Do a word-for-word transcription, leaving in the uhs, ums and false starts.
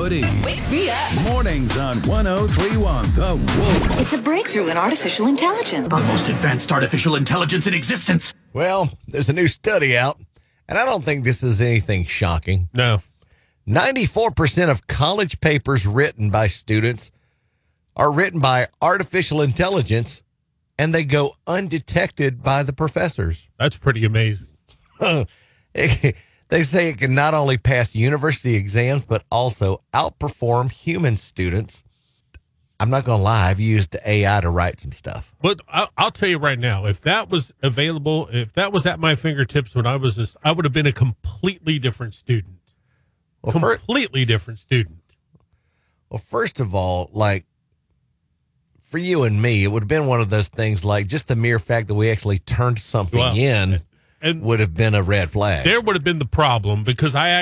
Woody. Wakes me up. Mornings on one oh three one The Wolf. It's a breakthrough in artificial intelligence. The most advanced artificial intelligence in existence. Well, there's a new study out, and I don't think this is anything shocking. No. ninety-four percent of college papers written by students are written by artificial intelligence, and they go undetected by the professors. That's pretty amazing. They say it can not only pass university exams, but also outperform human students. I'm not going to lie. I've used A I to write some stuff. But I'll, I'll tell you right now, if that was available, if that was at my fingertips when I was this, I would have been a completely different student. Well, fir- completely different student. well, first of all, like, for you and me, it would have been one of those things like just the mere fact that we actually turned something Well, in and would have been a red flag. there would have been the problem because I